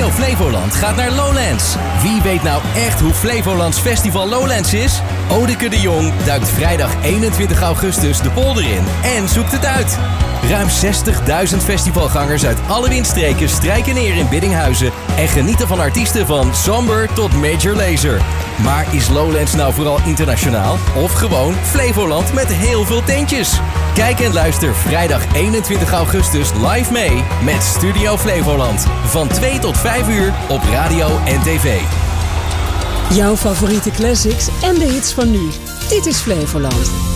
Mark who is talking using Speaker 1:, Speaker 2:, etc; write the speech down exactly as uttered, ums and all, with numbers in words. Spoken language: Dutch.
Speaker 1: Studio Flevoland gaat naar Lowlands. Wie weet nou echt hoe Flevolands Festival Lowlands is? Odeke de Jong duikt vrijdag eenentwintig augustus de polder in en zoekt het uit. Ruim zestigduizend festivalgangers uit alle windstreken strijken neer in Biddinghuizen en genieten van artiesten van Somber tot Major Lazer. Maar is Lowlands nou vooral internationaal of gewoon Flevoland met heel veel tentjes? Kijk en luister vrijdag eenentwintig augustus live mee met Studio Flevoland. Van twee tot vijf uur op radio en tv.
Speaker 2: Jouw favoriete classics en de hits van nu. Dit is Flevoland.